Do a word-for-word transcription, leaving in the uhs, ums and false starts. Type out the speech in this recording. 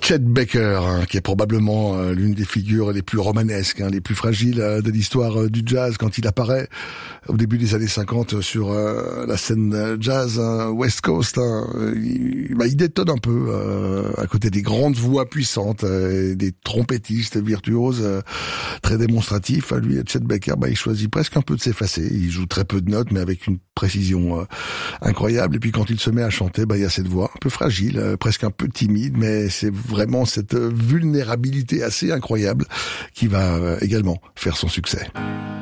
Chet Baker, hein, qui est probablement euh, l'une des figures les plus romanesques, hein, les plus fragiles euh, de l'histoire euh, du jazz quand il apparaît au début des années cinquante sur euh, la scène jazz hein, West Coast. Hein, il, bah, il détonne un peu euh, à côté des grandes voix puissantes, euh, des trompettistes virtuoses euh, très démonstratifs. Lui, Chet Baker, bah, il choisit presque un peu de s'effacer. Il joue très peu de notes, mais avec une précision euh, incroyable. Et puis quand il se met à chanter, bah, il y a cette voix un peu fragile, euh, presque un peu timide, mais c'est vraiment cette vulnérabilité assez incroyable qui va euh, également faire son succès.